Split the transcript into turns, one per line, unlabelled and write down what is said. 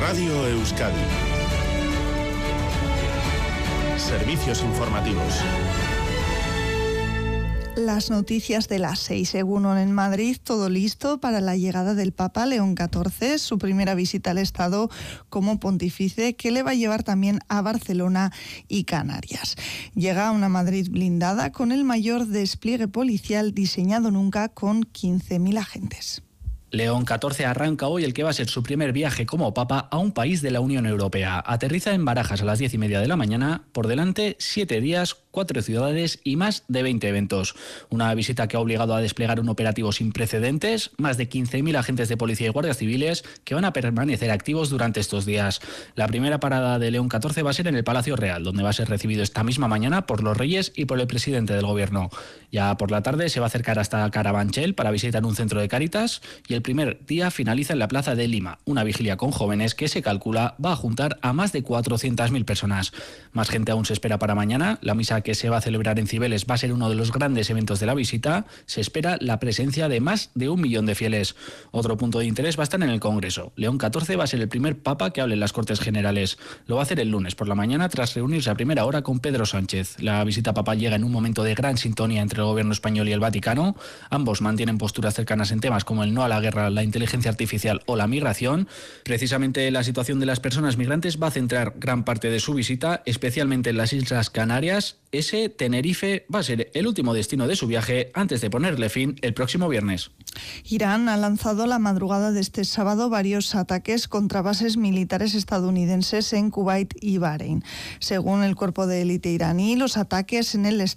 Radio Euskadi. Servicios informativos.
Las noticias de las 6. Según en Madrid, todo listo para la llegada del Papa León XIV, su primera visita al Estado como pontífice, que le va a llevar también a Barcelona y Canarias. Llega a una Madrid blindada con el mayor despliegue policial diseñado nunca, con 15.000 agentes.
León XIV arranca hoy el que va a ser su primer viaje como papa a un país de la Unión Europea. Aterriza en Barajas a las 10:30 de la mañana. Por delante, 7 días, 4 ciudades y más de 20 eventos. Una visita que ha obligado a desplegar un operativo sin precedentes, más de 15.000 agentes de policía y guardias civiles que van a permanecer activos durante estos días. La primera parada de León XIV va a ser en el Palacio Real, donde va a ser recibido esta misma mañana por los reyes y por el presidente del gobierno. Ya por la tarde se va a acercar hasta Carabanchel para visitar un centro de Cáritas, y el primer día finaliza en la Plaza de Lima, una vigilia con jóvenes que se calcula va a juntar a más de 400.000 personas. Más gente aún se espera para mañana. La misa que se va a celebrar en Cibeles va a ser uno de los grandes eventos de la visita. Se espera la presencia de más de 1 millón de fieles. Otro punto de interés va a estar en el Congreso. León XIV va a ser el primer papa que hable en las Cortes Generales. Lo va a hacer el lunes por la mañana tras reunirse a primera hora con Pedro Sánchez. La visita papal llega en un momento de gran sintonía entre el gobierno español y el Vaticano. Ambos mantienen posturas cercanas en temas como el no a la guerra, la inteligencia artificial o la migración. Precisamente la situación de las personas migrantes va a centrar gran parte de su visita, especialmente en las Islas Canarias. Ese Tenerife va a ser el último destino de su viaje antes de ponerle fin el próximo viernes.
Irán ha lanzado la madrugada de este sábado varios ataques contra bases militares estadounidenses en Kuwait y Bahrein. Según el cuerpo de élite iraní, los ataques en el